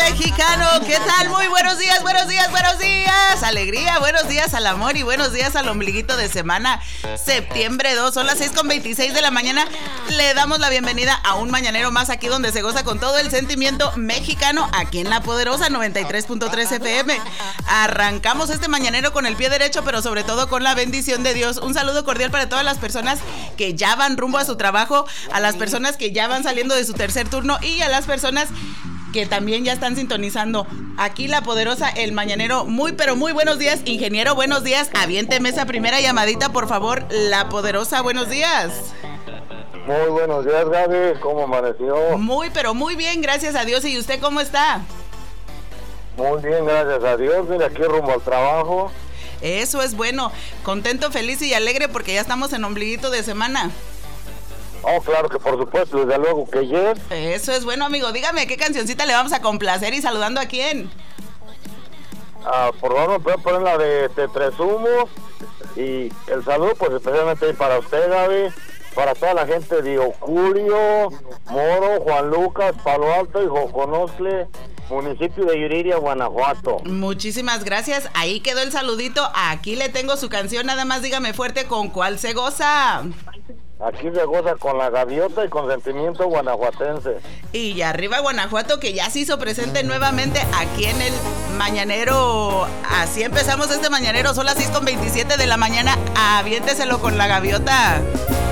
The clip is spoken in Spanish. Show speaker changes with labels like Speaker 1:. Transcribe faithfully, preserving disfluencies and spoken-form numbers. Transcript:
Speaker 1: mexicano, ¿qué tal? Muy buenos días, buenos días, buenos días. Alegría, buenos días al amor y buenos días al ombliguito de semana. Septiembre dos, son las seis con veintiséis de la mañana. Le damos la bienvenida a un mañanero más aquí donde se goza con todo el sentimiento mexicano, aquí en La Poderosa noventa y tres punto tres F M. Arrancamos este mañanero con el pie derecho, pero sobre todo con la bendición de Dios. Un saludo cordial para todas las personas que ya van rumbo a su trabajo, a las personas que ya van saliendo de su tercer turno y a las personas que también ya están sintonizando aquí La Poderosa, el mañanero. Muy pero muy buenos días, ingeniero, buenos días. Aviénteme esa primera llamadita, por favor. La Poderosa, buenos días.
Speaker 2: Muy buenos días, Gaby, ¿cómo amaneció?
Speaker 1: Muy pero muy bien, gracias a Dios. ¿Y usted cómo está?
Speaker 2: Muy bien, gracias a Dios. Mira, aquí rumbo al trabajo.
Speaker 1: Eso es bueno, contento, feliz y alegre porque ya estamos en ombliguito de semana.
Speaker 2: Oh, claro que por supuesto, desde luego que yes.
Speaker 1: Eso es bueno, amigo. Dígame, ¿qué cancioncita le vamos a complacer y saludando a quién?
Speaker 2: Ah, por favor, pueden poner la de Te Presumo. Y el saludo, pues especialmente para usted, Gaby, para toda la gente de Oculio, Moro, Juan Lucas, Palo Alto y Joconostle, municipio de Yuriria, Guanajuato.
Speaker 1: Muchísimas gracias. Ahí quedó el saludito. Aquí le tengo su canción. Nada más dígame fuerte con cuál se goza.
Speaker 2: Aquí se goza con la gaviota y con sentimiento guanajuatense.
Speaker 1: Y arriba Guanajuato, que ya se hizo presente nuevamente aquí en el mañanero. Así empezamos este mañanero. Son las seis con veintisiete de la mañana. Aviénteselo con la gaviota.